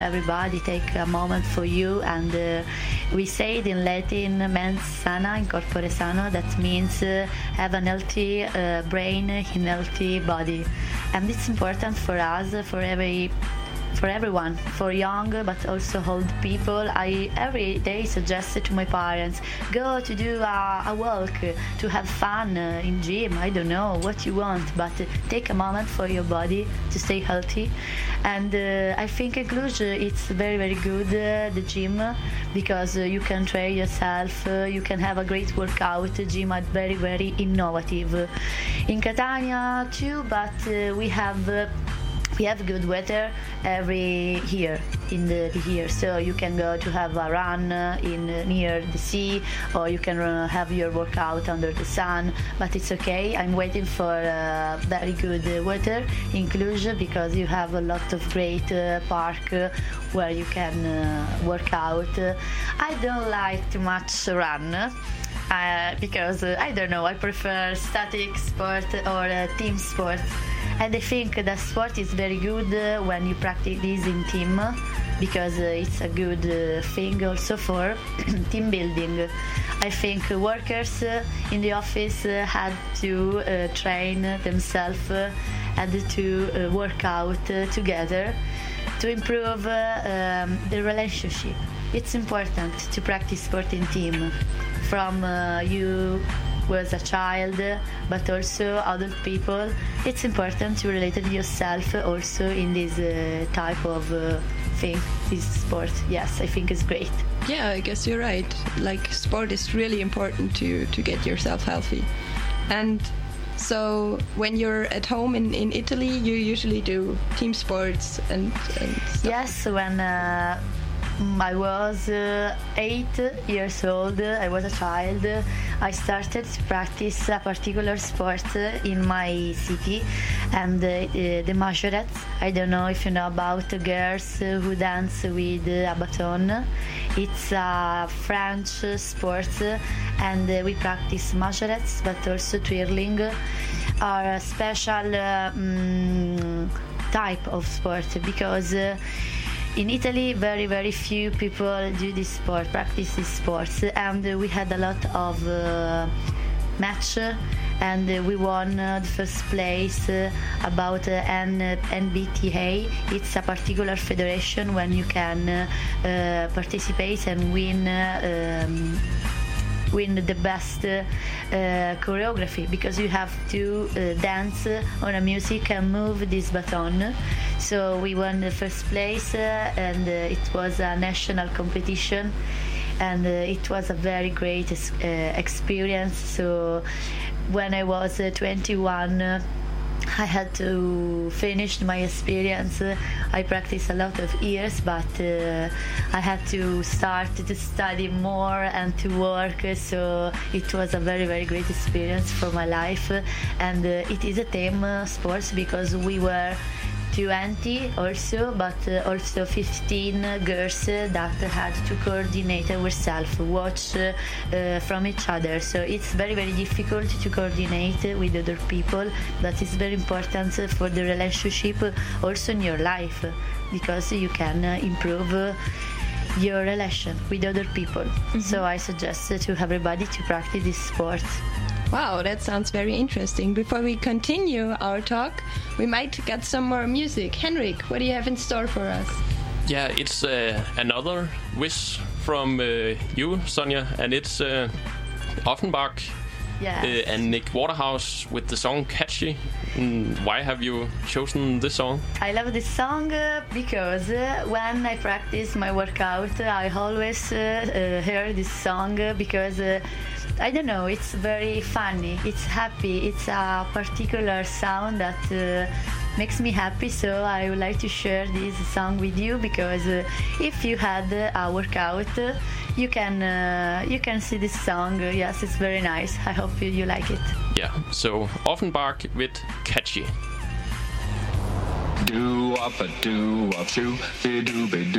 everybody take a moment for you, and we say it in Latin, mens sana in corpore sano. That means have an healthy brain in healthy body, and it's important for us, for everyone, for young but also old people. I every day suggest to my parents, go to do a walk, to have fun in gym. I don't know what you want, but take a moment for your body to stay healthy. And I think in Cluj it's very, very good, the gym, because you can train yourself, you can have a great workout. The gym are very, very innovative. In Catania too, but we have good weather every year in the year, so you can go to have a run in near the sea, or you can have your workout under the sun. But it's okay. I'm waiting for very good weather in Cluj, because you have a lot of great park where you can work out. I don't like too much run. Because I don't know, I prefer static sport or team sport. And I think that sport is very good when you practice this in team, because it's a good thing also for team building. I think workers in the office had to train themselves and to work out together to improve the relationship. It's important to practice sport in team, from you was a child, but also adult people. It's important to relate to yourself also in this type of thing, this sport. Yes, I think it's great. Yeah, I guess you're right. Like, sport is really important to get yourself healthy. And so when you're at home in Italy, you usually do team sports and stuff. Yes, when I was 8 years old, I was a child, I started to practice a particular sport in my city, and the majorettes. I don't know if you know about girls who dance with a baton. It's a French sport, and we practice majorettes, but also twirling, are a special type of sport, because in Italy, very, very few people do this sport, practice this sports, and we had a lot of match, and we won the first place about NBTA. It's a particular federation when you can participate and win the best choreography, because you have to dance on a music and move this baton. So we won the first place, and it was a national competition, and it was a very great experience. So when I was 21, I had to finish my experience. I practiced a lot of years, but I had to start to study more and to work. So it was a very, very great experience for my life. And it is a team sport, because we were 20 also, but also 15 girls that had to coordinate ourselves, watch from each other. So it's very, very difficult to coordinate with other people. That is very important for the relationship also in your life, because you can improve your relation with other people. Mm-hmm. So I suggest to everybody to practice this sport. Wow, that sounds very interesting. Before we continue our talk, we might get some more music. Henrik, what do you have in store for us? Yeah, it's another wish from you, Sonia, and it's Offenbach and Nick Waterhouse with the song Catchy. Why have you chosen this song? I love this song because when I practice my workout, I always hear this song, because I don't know, it's very funny, it's happy, it's a particular sound that makes me happy. So I would like to share this song with you, because if you had a workout, you can see this song. Yes, it's very nice. I hope you like it. Yeah, so Offenbach with Catchy. Do up a do up shoo be do be do